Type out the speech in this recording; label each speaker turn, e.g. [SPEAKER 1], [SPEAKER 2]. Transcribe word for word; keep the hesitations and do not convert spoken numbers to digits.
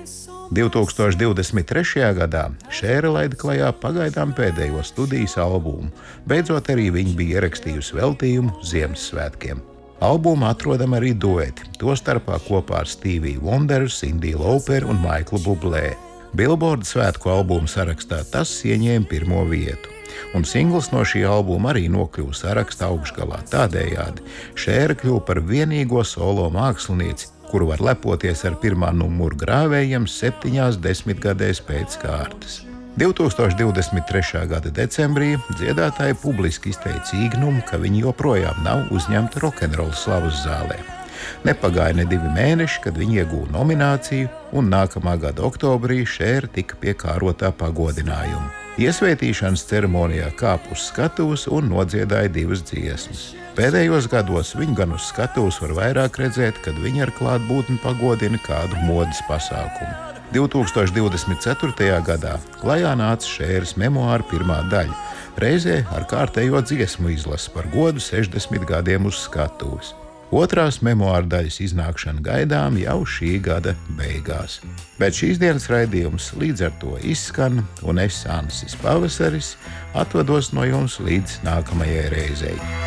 [SPEAKER 1] divtūkstoš divdesmit trešajā gadā Šēra laida klajā pagaidām pēdējo studijas albumu, beidzot arī viņa bija ierakstījusi veltījumu Ziemassvētkiem. Albumā atrodam arī dueti, tostarpā kopā ar Steviju Wonderu, Cindy Lauperu un Maiklu Bublé. Billboard svētku albumu sarakstā tas ieņēma pirmo vietu, un singls no šī albuma arī nokļuva saraksta augšgalā. Tādējādi Šēra kļuva par vienīgo solo mākslinieci, kuru var lepoties ar pirmā numuru grāvējiem septiņās desmitgadēs pēc kārtas. divtūkstoš divdesmit trešā gada decembrī dziedātāja publiski izteica īgnumu, ka viņi joprojām nav uzņemti rokenrola slavas zālē. Nepagāja ne divi mēneši, kad viņi iegūta nomināciju, un nākamā gada oktobrī Šēra tika pie kārotā pagodinājuma. Iesvētīšanas ceremonijā kāpa uz skatuves un nodziedāja divas dziesmas. Pēdējos gados viņu gan uz skatuves var vairāk redzēt, kad viņi ar klātbūtni pagodina kādu modes pasākumu. divtūkstoš divdesmit ceturtajā gadā klajā nāca Šēras memoāru pirmā daļa, reizē ar kārtējo dziesmu izlasi par godu sešdesmit gadiem uz skatuves. Otrās memoāru daļas iznākšana gaidām jau šī gada beigās. Bet šīs dienas raidījums līdz ar to izskan, un es, Ansis Pavasaris, atvados no jums līdz nākamajai reizei.